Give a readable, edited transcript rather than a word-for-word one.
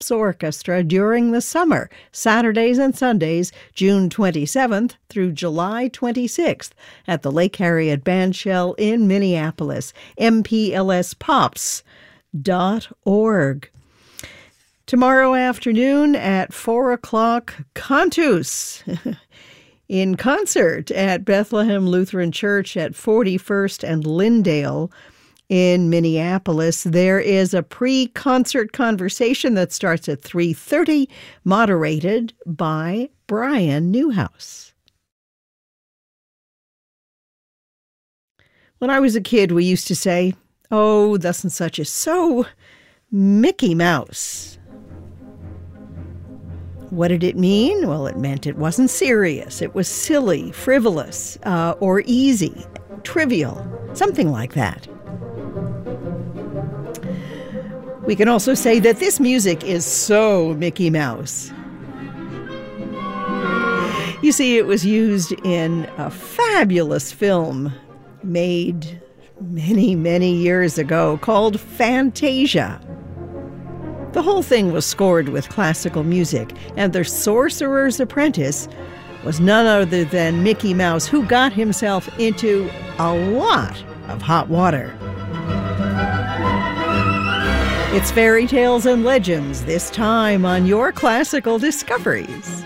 Orchestra during the summer, Saturdays and Sundays, June 27th through July 26th at the Lake Harriet Bandshell in Minneapolis, mplspops.org. Tomorrow afternoon at 4 o'clock, Cantus in concert at Bethlehem Lutheran Church at 41st and Lyndale in Minneapolis. There is a pre-concert conversation that starts at 3:30, moderated by Brian Newhouse. When I was a kid, we used to say, "Oh, thus and such is so Mickey Mouse." What did it mean? Well, it meant it wasn't serious. It was silly, frivolous, or easy, trivial, something like that. We can also say that this music is so Mickey Mouse. You see, it was used in a fabulous film made many, many years ago called Fantasia. The whole thing was scored with classical music, and the Sorcerer's Apprentice was none other than Mickey Mouse, who got himself into a lot of hot water. It's Fairy Tales and Legends, this time on Your Classical Discoveries.